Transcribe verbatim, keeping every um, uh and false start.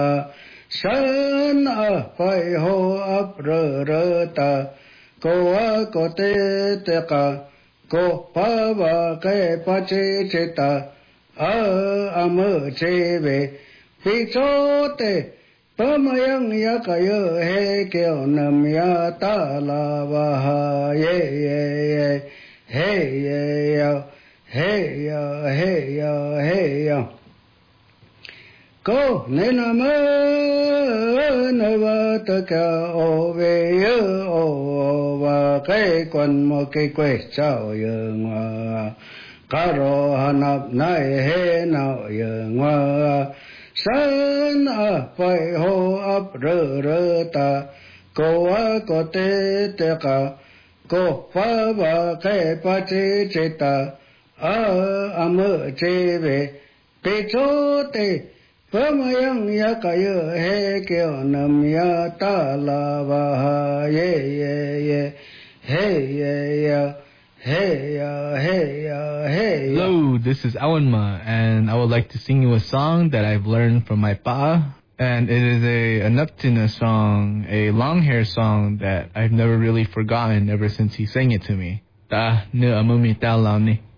Sơn ở phải hô ấp rơ rơ ta cô á cô tê tê ca cô pa ba cái pa chê chê ta ở âm ở chê về vì chỗ tê pa ma yang ya ca yo he kêu nam ya ta la ba ha ye ye ye he ye yo he yo he yo he yo cô nên là mơ nơi vợ tất cả ô về ô và cái quần một cái quê sao giờ ngoa cá rô hà nạp này hết nào giờ ngoa sơn à phải hô ấp rơ rơ ta cô á cô tê tê ca cô phá ba cái ba chê chê ta ở âm ở chê về bê chô tê Pamayang ya kayo he kyo nam ya ta la ba ha ye ye ye hey ye ya hey ya hey ya hey ya. Hello, this is Awanma, and I would like to sing you a song that I've learned from my pa, and it is a, a Nuptina song, a long hair song that I've never really forgotten ever since he sang it to me. Ta ne amumi ta lao ni.